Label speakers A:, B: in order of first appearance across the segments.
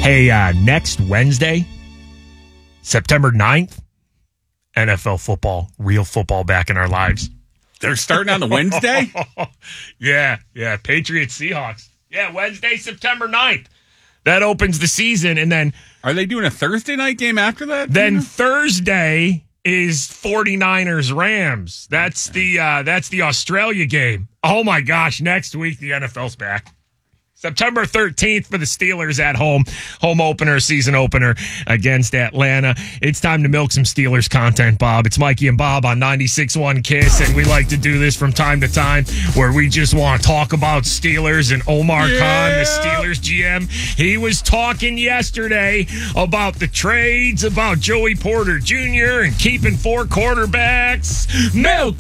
A: Hey, next Wednesday, September 9th, NFL football, real football back in our lives.
B: They're starting on the Wednesday?
A: Yeah. Patriots, Seahawks. Yeah, Wednesday, September 9th. That opens the season, and then...
B: Are they doing a Thursday night game after that?
A: Then Thursday is 49ers Rams. That's the Australia game. Oh my gosh, next week the NFL's back. September 13th for the Steelers at home. Home opener, season opener against Atlanta. It's time to milk some Steelers content, Bob. It's Mikey and Bob on 96.1 KISS, and we like to do this from time to time where we just want to talk about Steelers. And Omar Khan, the Steelers GM, he was talking yesterday about the trades, about Joey Porter Jr. and keeping 4 quarterbacks. Milk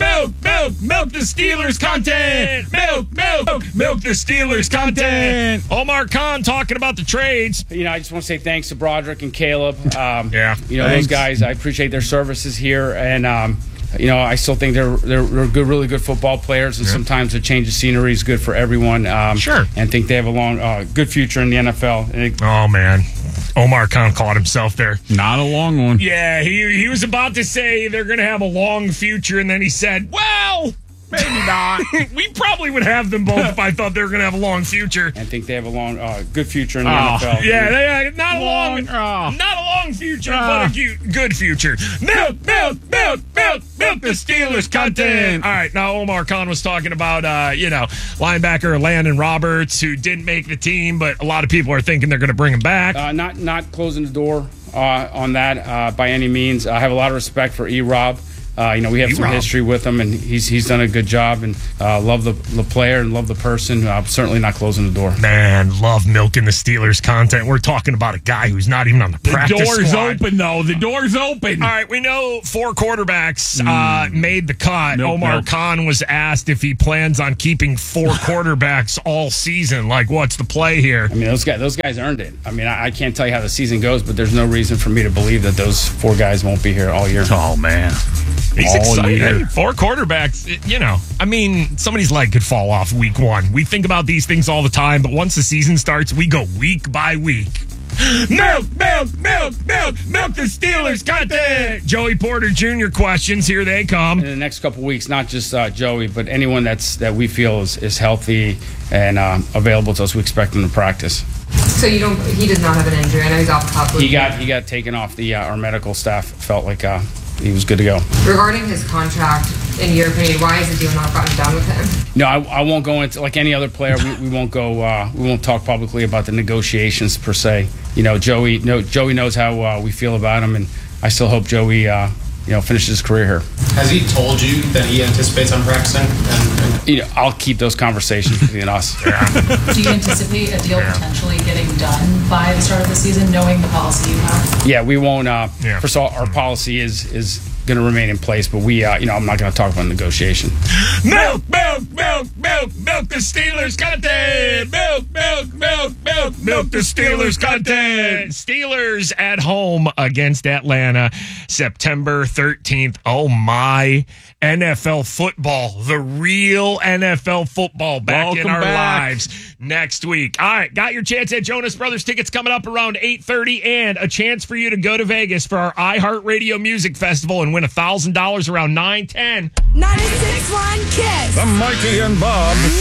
A: the Steelers content. Milk the Steelers content. Omar Khan talking about the trades.
C: I just want to say thanks to Broderick and Caleb.
A: Those
C: guys, I appreciate their services here, and I still think they're good, really good football players, and sometimes a change of scenery is good for everyone.
A: Sure.
C: And think they have a long, good future in the NFL.
A: Oh man, Omar Khan caught himself there.
B: Not a long one.
A: Yeah, he was about to say they're going to have a long future, and then he said, "Well, maybe not." We probably would have them both if I thought they were going to have a long future.
C: And think they have a long, good future in the NFL.
A: Yeah, not a long future, but a good future. Milk the Steelers content. All right, now Omar Khan was talking about, linebacker Landon Roberts, who didn't make the team, but a lot of people are thinking they're going to bring him back.
C: Not closing the door on that by any means. I have a lot of respect for E-Rob. We have some history with him, and he's done a good job, and love the player and love the person. Certainly not closing the door.
A: Man, love milking the Steelers content. We're talking about a guy who's not even on the practice squad.
B: The door's open, though. The door's open.
A: All right, we know 4 quarterbacks made the cut. Omar Khan was asked if he plans on keeping 4 quarterbacks all season. Like, what's the play here?
C: I mean, those guys earned it. I mean, I can't tell you how the season goes, but there's no reason for me to believe that those 4 guys won't be here all year.
B: Oh, man.
A: He's excited. 4 quarterbacks, somebody's leg could fall off week 1. We think about these things all the time, but once the season starts, we go week by week. Milk the Steelers content. Joey Porter Jr. questions, here they come.
C: In the next couple weeks, not just Joey, but anyone that we feel is healthy and available to us, we expect them to practice.
D: So he does not have an injury. I know he's off the top.
C: He got taken off our medical staff. Felt like he was good to go.
D: Regarding his contract, in your opinion, why is the deal not gotten done with him?
C: No, I won't go into, like any other player. We won't go. We won't talk publicly about the negotiations per se. Joey knows how we feel about him, and I still hope Joey finishes his career here.
E: Has he told you that he anticipates on practicing?
C: I'll keep those conversations between us.
F: Do you anticipate a deal potentially getting done by the start of the season, knowing the policy you have?
C: Yeah, we won't. First of all, our policy is going to remain in place, but I'm not going to talk about negotiation.
A: Milk the Steelers content. Milk the Steelers content. Steelers at home against Atlanta, September 13th. Oh my, NFL football, the real NFL football back in our lives next week. All right, got your chance at Jonas Brothers tickets coming up around 8:30, and a chance for you to go to Vegas for our iHeartRadio Music Festival and win $1,000 around 9:10.
G: 96.1 KISS.
B: The Mikey and Bob